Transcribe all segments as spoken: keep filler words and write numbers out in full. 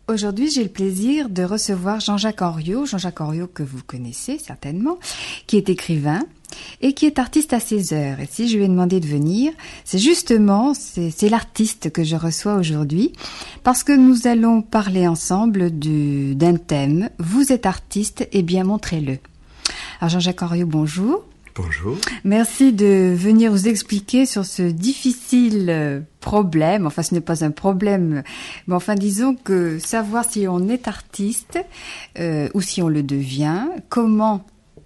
Aujourd'hui, j'ai le plaisir de recevoir Jean-Jacques Henriot, Jean-Jacques Henriot que vous connaissez certainement, qui est écrivain et qui est artiste à ses heures. Et si je lui ai demandé de venir, c'est justement, c'est, c'est l'artiste que je reçois aujourd'hui, parce que nous allons parler ensemble du, d'un thème. Vous êtes artiste, eh bien montrez-le. Alors Jean-Jacques Henriot, bonjour. Bonjour. Merci de venir vous expliquer sur ce difficile problème. Enfin, ce n'est pas un problème, mais enfin, disons que savoir si on est artiste euh, ou si on le devient, comment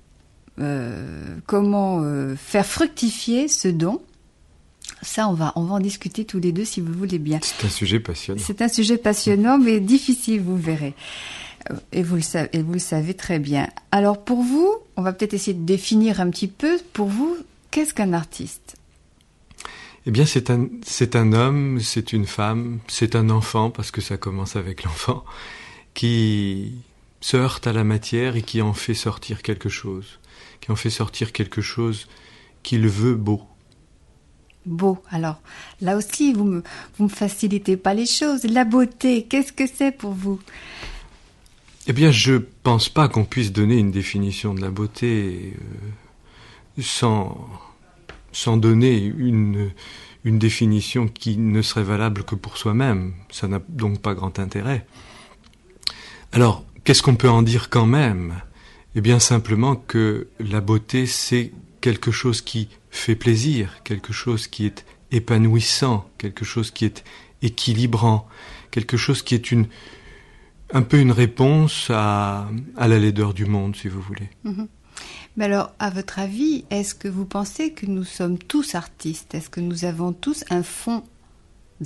euh, comment euh, faire fructifier ce don. Ça, on va on va en discuter tous les deux si vous voulez bien. C'est un sujet passionnant. C'est un sujet passionnant, mais difficile, vous verrez. Et vous, le savez, et vous le savez très bien. Alors pour vous, on va peut-être essayer de définir un petit peu, pour vous, qu'est-ce qu'un artiste ? Eh bien, c'est un, c'est un homme, c'est une femme, c'est un enfant, parce que ça commence avec l'enfant, qui se heurte à la matière et qui en fait sortir quelque chose, qui en fait sortir quelque chose qu'il veut beau. Beau, alors, là aussi, vous me, vous me facilitez pas les choses. La beauté, qu'est-ce que c'est pour vous ? Eh bien, je pense pas qu'on puisse donner une définition de la beauté euh, sans, sans donner une, une définition qui ne serait valable que pour soi-même. Ça n'a donc pas grand intérêt. Alors, qu'est-ce qu'on peut en dire quand même ? Eh bien, simplement que la beauté, c'est quelque chose qui fait plaisir, quelque chose qui est épanouissant, quelque chose qui est équilibrant, quelque chose qui est une... un peu une réponse à, à la laideur du monde, si vous voulez. Mmh. Mais alors, à votre avis, est-ce que vous pensez que nous sommes tous artistes ? Est-ce que nous avons tous un fond d'artiste ?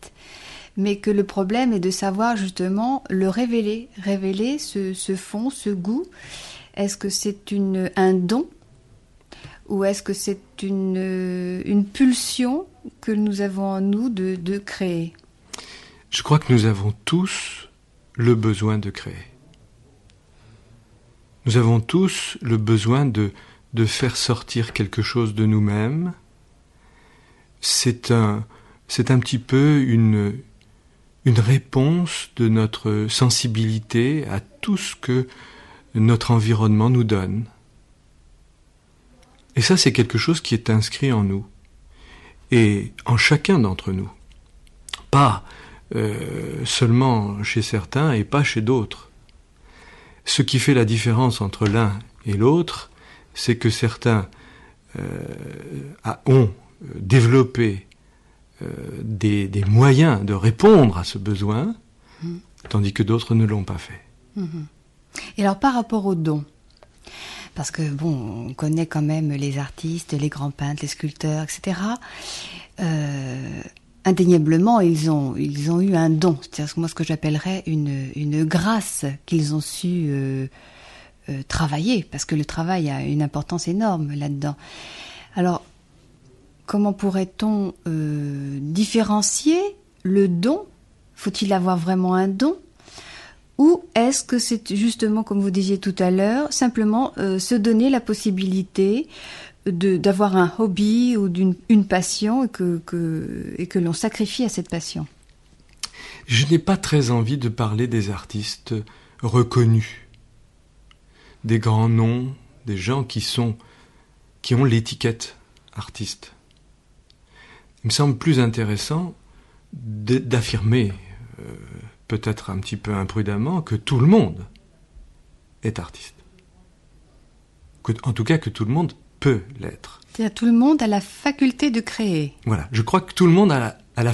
Mais que le problème est de savoir justement le révéler, révéler ce, ce fond, ce goût. Est-ce que c'est une, un don ? Ou est-ce que c'est une, une pulsion que nous avons en nous de, de créer ? Je crois que nous avons tous le besoin de créer. Nous avons tous le besoin de, de faire sortir quelque chose de nous-mêmes. C'est un, c'est un petit peu une, une réponse de notre sensibilité à tout ce que notre environnement nous donne. Et ça, c'est quelque chose qui est inscrit en nous, et en chacun d'entre nous. Pas Euh, seulement chez certains et pas chez d'autres. Ce qui fait la différence entre l'un et l'autre, c'est que certains euh, ont développé euh, des, des moyens de répondre à ce besoin, mmh. tandis que d'autres ne l'ont pas fait. Mmh. Et alors par rapport aux dons, parce que bon, on connaît quand même les artistes, les grands peintres, les sculpteurs, et cetera. Euh, Indéniablement, ils ont, ils ont eu un don, c'est-à-dire moi ce que j'appellerais une, une grâce qu'ils ont su euh, euh, travailler, parce que le travail a une importance énorme là-dedans. Alors, comment pourrait-on euh, différencier le don ? Faut-il avoir vraiment un don ? Ou est-ce que c'est justement, comme vous disiez tout à l'heure, simplement euh, se donner la possibilité De, d'avoir un hobby ou d'une une passion et que, que, et que l'on sacrifie à cette passion. Je n'ai pas très envie de parler des artistes reconnus, des grands noms, des gens qui sont, qui ont l'étiquette artiste. Il me semble plus intéressant de, d'affirmer, euh, peut-être un petit peu imprudemment, que tout le monde est artiste. Que, en tout cas, que tout le monde peut l'être. C'est-à-dire tout le monde a la faculté de créer. Voilà, je crois que tout le monde a la,